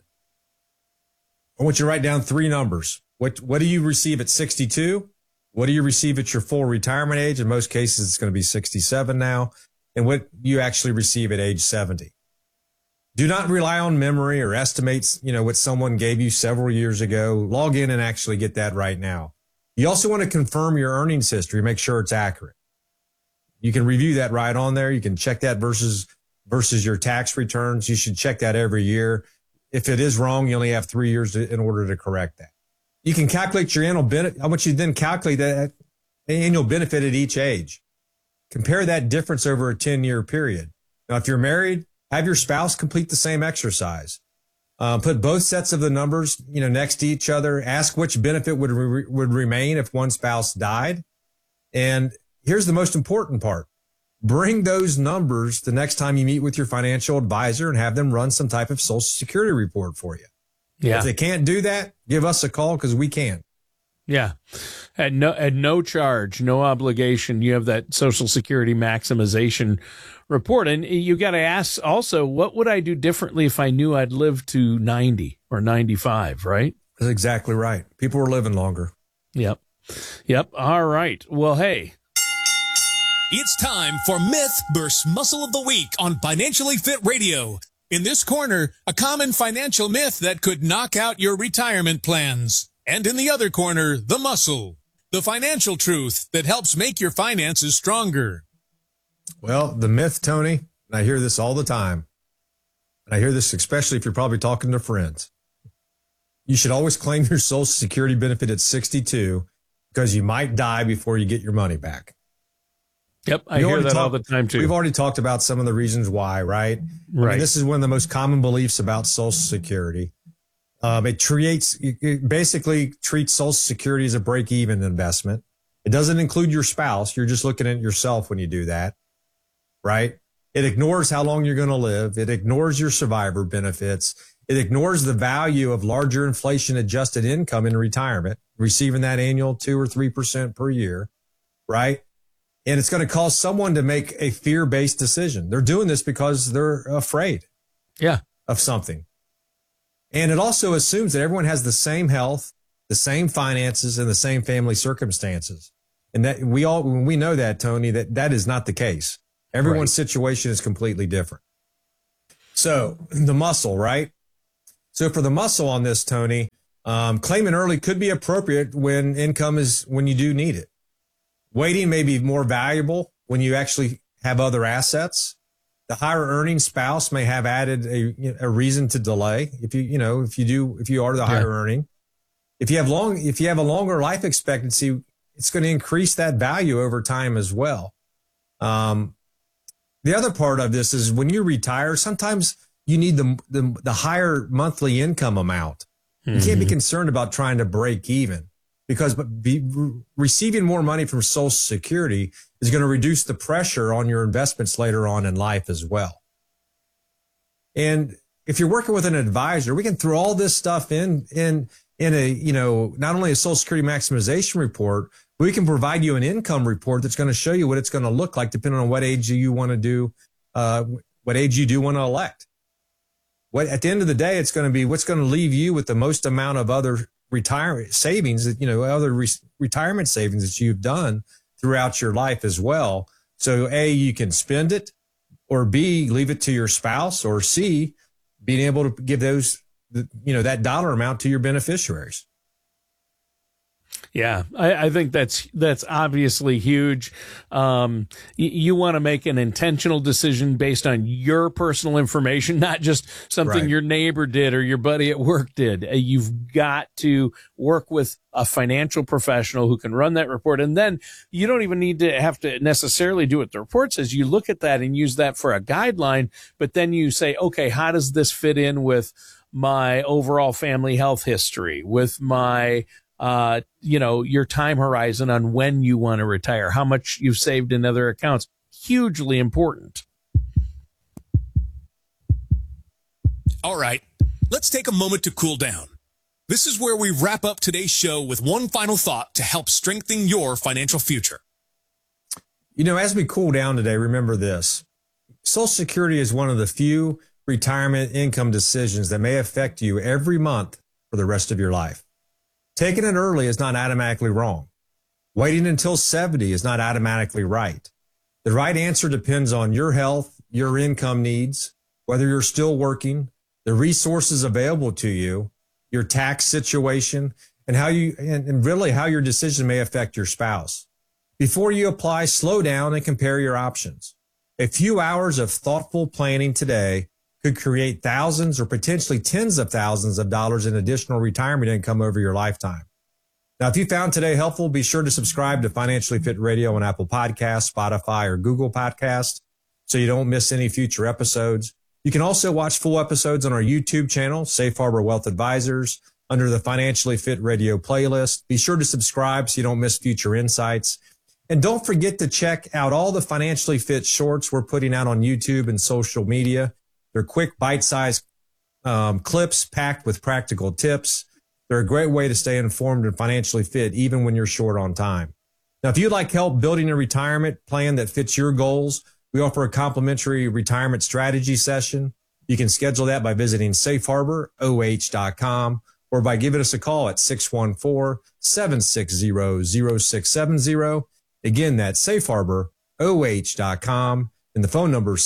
I want you to write down three numbers. What do you receive at 62? What do you receive at your full retirement age? In most cases, it's going to be 67 now. And what you actually receive at age 70. Do not rely on memory or estimates, what someone gave you several years ago. Log in and actually get that right now. You also want to confirm your earnings history, make sure it's accurate. You can review that right on there. You can check that versus your tax returns. You should check that every year. If it is wrong, you only have 3 years in order to correct that. You can calculate your annual benefit. I want you to then calculate that annual benefit at each age. Compare that difference over a 10-year period. Now, if you're married, have your spouse complete the same exercise. Put both sets of the numbers, next to each other. Ask which benefit would remain if one spouse died. And here's the most important part. Bring those numbers the next time you meet with your financial advisor and have them run some type of Social Security report for you. Yeah. If they can't do that, give us a call because we can. Yeah. At no charge, no obligation. You have that Social Security maximization report. And you got to ask also, what would I do differently if I knew I'd live to 90 or 95, right? That's exactly right. People are living longer. Yep. All right. Well, hey. It's time for Myth vs. Muscle of the Week on Financially Fit Radio. In this corner, a common financial myth that could knock out your retirement plans. And in the other corner, the muscle, the financial truth that helps make your finances stronger. Well, the myth, Tony, and I hear this all the time, and I hear this especially if you're probably talking to friends. You should always claim your Social Security benefit at 62 because you might die before you get your money back. Yep, I hear that all the time, too. We've already talked about some of the reasons why, right? Right. I mean, this is one of the most common beliefs about Social Security. It basically treats Social Security as a break-even investment. It doesn't include your spouse. You're just looking at yourself when you do that, right? It ignores how long you're going to live. It ignores your survivor benefits. It ignores the value of larger inflation-adjusted income in retirement, receiving that annual 2 or 3% per year, right? And it's going to cause someone to make a fear-based decision. They're doing this because they're afraid of something. And it also assumes that everyone has the same health, the same finances, and the same family circumstances. And that we know that, Tony, that is not the case. Everyone's situation is completely different. So the muscle, right? So for the muscle on this, Tony, claiming early could be appropriate when you do need it. Waiting may be more valuable when you actually have other assets. The higher earning spouse may have added a reason to delay. If you are the higher earning, if you have a longer life expectancy, it's going to increase that value over time as well. The other part of this is when you retire, sometimes you need the higher monthly income amount. You can't be concerned about trying to break even, because receiving more money from Social Security is going to reduce the pressure on your investments later on in life as well. And if you're working with an advisor, we can throw all this stuff in a, not only a Social Security maximization report, but we can provide you an income report that's going to show you what it's going to look like depending on what age you want to do, what age you do want to elect. At the end of the day, it's going to be what's going to leave you with the most amount of other retirement savings, retirement savings that you've done throughout your life as well. So A, you can spend it, or B, leave it to your spouse, or C, being able to give that dollar amount to your beneficiaries. Yeah, I think that's obviously huge. You want to make an intentional decision based on your personal information, not just something your neighbor did or your buddy at work did. You've got to work with a financial professional who can run that report. And then you don't even need to have to necessarily do what the report says. You look at that and use that for a guideline, but then you say, okay, how does this fit in with my overall family health history, with my your time horizon on when you want to retire, how much you've saved in other accounts. Hugely important. All right, let's take a moment to cool down. This is where we wrap up today's show with one final thought to help strengthen your financial future. As we cool down today, remember this. Social Security is one of the few retirement income decisions that may affect you every month for the rest of your life. Taking it early is not automatically wrong. Waiting until 70 is not automatically right. The right answer depends on your health, your income needs, whether you're still working, the resources available to you, your tax situation, and really how your decision may affect your spouse. Before you apply, slow down and compare your options. A few hours of thoughtful planning today could create thousands or potentially tens of thousands of dollars in additional retirement income over your lifetime. Now, if you found today helpful, be sure to subscribe to Financially Fit Radio on Apple Podcasts, Spotify, or Google Podcasts so you don't miss any future episodes. You can also watch full episodes on our YouTube channel, Safe Harbor Wealth Advisors, under the Financially Fit Radio playlist. Be sure to subscribe so you don't miss future insights. And don't forget to check out all the Financially Fit shorts we're putting out on YouTube and social media. They're quick, bite-sized clips packed with practical tips. They're a great way to stay informed and financially fit, even when you're short on time. Now, if you'd like help building a retirement plan that fits your goals, we offer a complimentary retirement strategy session. You can schedule that by visiting safeharboroh.com or by giving us a call at 614-760-0670. Again, that's safeharboroh.com, and the phone number is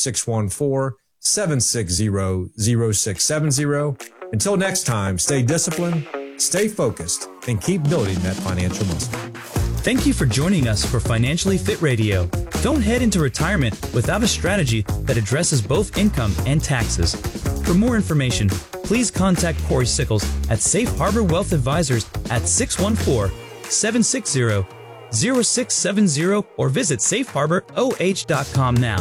614-760-0670. Until next time, stay disciplined, stay focused, and keep building that financial muscle. Thank you for joining us for Financially Fit Radio. Don't head into retirement without a strategy that addresses both income and taxes. For more information, please contact Corey Sickles at Safe Harbor Wealth Advisors at 614-760-0670 or visit safeharboroh.com now.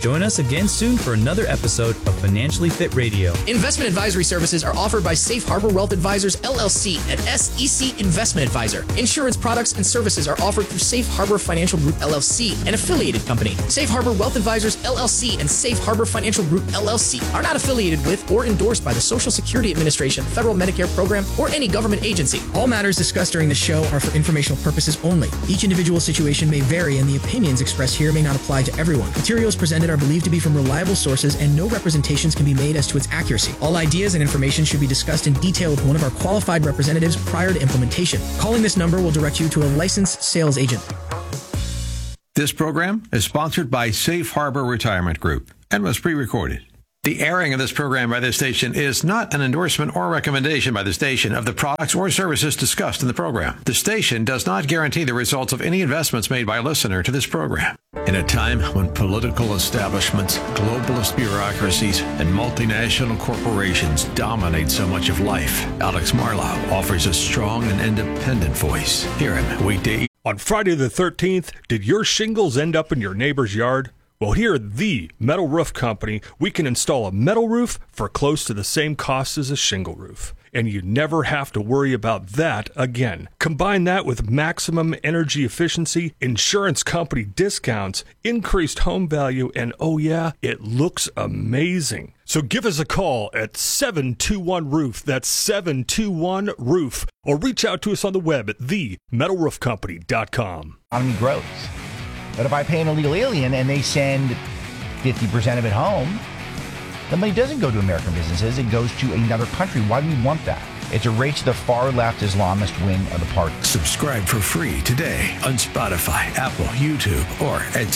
Join us again soon for another episode of Financially Fit Radio. Investment advisory services are offered by Safe Harbor Wealth Advisors, LLC, an SEC investment advisor. Insurance products and services are offered through Safe Harbor Financial Group, LLC, an affiliated company. Safe Harbor Wealth Advisors, LLC, and Safe Harbor Financial Group, LLC, are not affiliated with or endorsed by the Social Security Administration, Federal Medicare Program, or any government agency. All matters discussed during the show are for informational purposes only. Each individual situation may vary, and the opinions expressed here may not apply to everyone. Materials presented are believed to be from reliable sources, and no representations can be made as to its accuracy. All ideas and information should be discussed in detail with one of our qualified representatives prior to implementation. Calling this number will direct you to a licensed sales agent. This program is sponsored by Safe Harbor Retirement Group and was pre-recorded. The airing of this program by this station is not an endorsement or recommendation by the station of the products or services discussed in the program. The station does not guarantee the results of any investments made by a listener to this program. In a time when political establishments, globalist bureaucracies, and multinational corporations dominate so much of life, Alex Marlow offers a strong and independent voice. Hear him weekday. On Friday the 13th, did your shingles end up in your neighbor's yard? Well, here at the Metal Roof Company, we can install a metal roof for close to the same cost as a shingle roof. And you never have to worry about that again. Combine that with maximum energy efficiency, insurance company discounts, increased home value, and oh yeah, it looks amazing. So give us a call at 721-ROOF, that's 721-ROOF, or reach out to us on the web at themetalroofcompany.com. Economy grows. But if I pay an illegal alien and they send 50% of it home, the money doesn't go to American businesses, it goes to another country. Why do we want that? It's a race to the far left Islamist wing of the party. Subscribe for free today on Spotify, Apple, YouTube, or at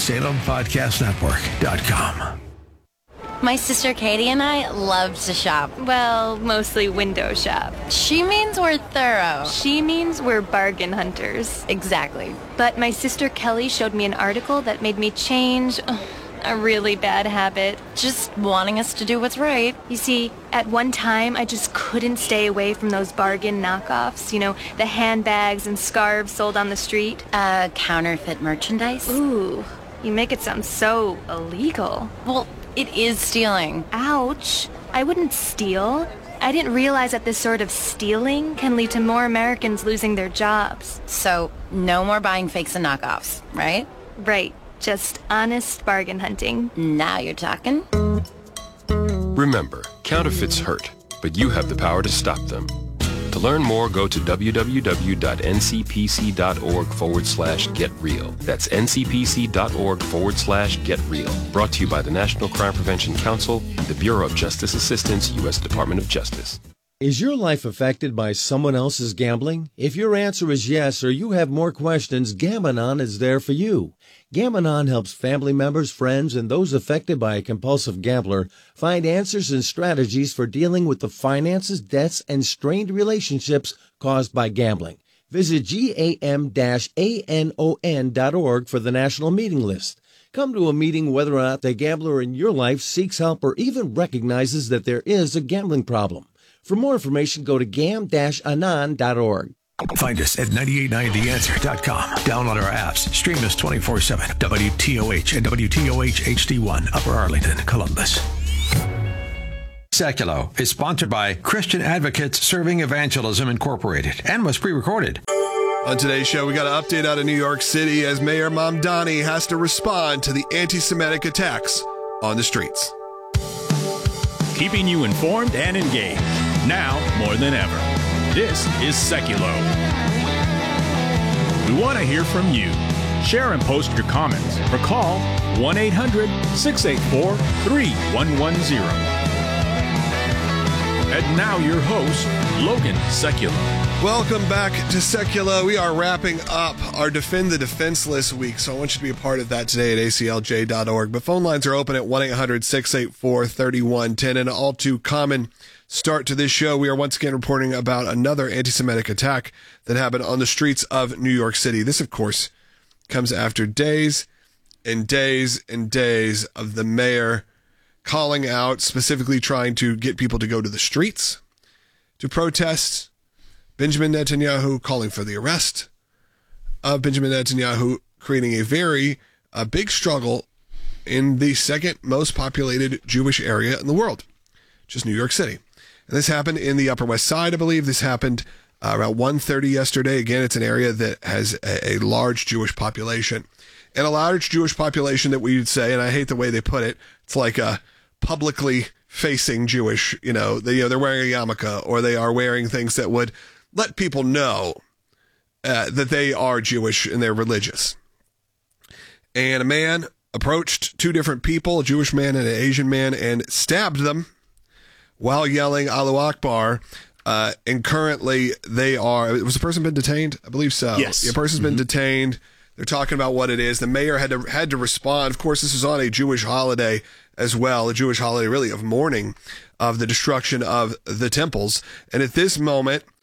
SalemPodcastNetwork.com. My sister Katie and I love to shop. Well, mostly window shop. She means we're thorough. She means we're bargain hunters. Exactly. But my sister Kelly showed me an article that made me change a really bad habit. Just wanting us to do what's right. You see, at one time, I just couldn't stay away from those bargain knockoffs. You know, the handbags and scarves sold on the street. Counterfeit merchandise? Ooh, you make it sound so illegal. Well, it is stealing. Ouch. I wouldn't steal. I didn't realize that this sort of stealing can lead to more Americans losing their jobs. So, no more buying fakes and knockoffs, right? Right. Just honest bargain hunting. Now you're talking. Remember, counterfeits hurt, but you have the power to stop them. To learn more, go to www.ncpc.org/getreal. That's ncpc.org/getreal. Brought to you by the National Crime Prevention Council and the Bureau of Justice Assistance, U.S. Department of Justice. Is your life affected by someone else's gambling? If your answer is yes, or you have more questions, Gam-Anon is there for you. Gam-Anon helps family members, friends, and those affected by a compulsive gambler find answers and strategies for dealing with the finances, debts, and strained relationships caused by gambling. Visit gam-anon.org for the national meeting list. Come to a meeting whether or not the gambler in your life seeks help or even recognizes that there is a gambling problem. For more information, go to gam-anon.org. Find us at 989theanswer.com. Download our apps. Stream us 24/7. WTOH and WTOH HD1, Upper Arlington, Columbus. Seculo is sponsored by Christian Advocates Serving Evangelism Incorporated and was pre-recorded. On today's show, we got an update out of New York City as Mayor Mamdani has to respond to the anti-Semitic attacks on the streets. Keeping you informed and engaged, now more than ever. This is Seculo. We want to hear from you. Share and post your comments or call 1-800-684-3110. And now your host, Logan Seculo. Welcome back to Seculo. We are wrapping up our Defend the Defenseless week, so I want you to be a part of that today at aclj.org. But phone lines are open at 1-800-684-3110. And an all too common start to this show, we are once again reporting about another anti-Semitic attack that happened on the streets of New York City. This, of course, comes after days and days and days of the mayor calling out, specifically trying to get people to go to the streets to protest Benjamin Netanyahu, calling for the arrest of Benjamin Netanyahu, creating a very big struggle in the second most populated Jewish area in the world, which is New York City. And this happened in the Upper West Side, I believe. This happened around 1:30 yesterday. Again, it's an area that has a large Jewish population. And a large Jewish population that we would say, and I hate the way they put it, it's like a publicly facing Jewish, they're wearing a yarmulke, or they are wearing things that would let people know that they are Jewish and they're religious. And a man approached two different people, a Jewish man and an Asian man, and stabbed them while yelling Allahu Akbar. And currently was the person been detained? I believe so. Yes. The person's been detained. They're talking about what it is. The mayor had to respond. Of course, this is on a Jewish holiday as well, a Jewish holiday really of mourning of the destruction of the temples. And at this moment,